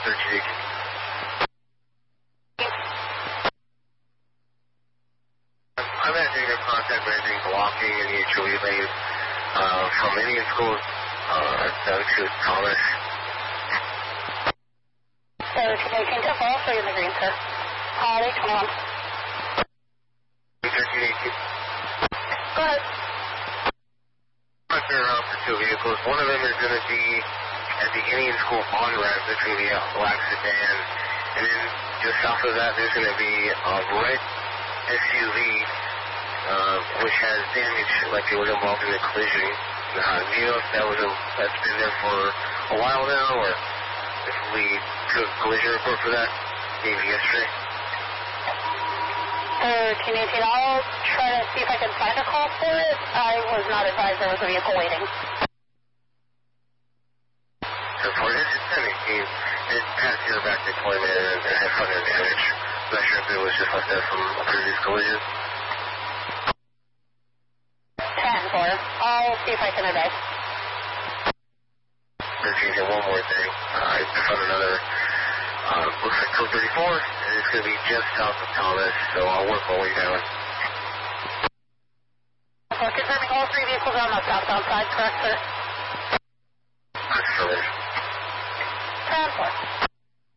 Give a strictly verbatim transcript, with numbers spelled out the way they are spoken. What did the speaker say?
thirteen. I'm at negative contact raising blocking in the H O E lane uh, from Indian School uh, down to Thomas. thirteen eighteen, ten four, three in the green, sir. Uh, eight twenty-one. thirteen eighteen. Go ahead. I'm turn around for two vehicles. One of them is going to be at the Indian School on ramp. There's going to be a black sedan. And then just south of that, there's going to be a red S U V, uh, which has damage, like it was involved in a collision. Uh, do you know if that was a, that's been there for a while now, or if we took a collision report for that, maybe yesterday? thirteen eighteen, I'll try to see if I can find a call for it. I was not advised there was a vehicle waiting. So for this, it's ten eighteen. It passed here back to deployment and had further damage. I'm not sure if it was just left there from a previous collision. ten four. I'll see if I can advise. thirteen, and one more thing. Uh, I found another, uh, looks like code thirty-four, and it's going to be just south of Thomas, so I'll work my way down. So confirming all three vehicles are on the southbound side, correct, sir? That's correct. ten four.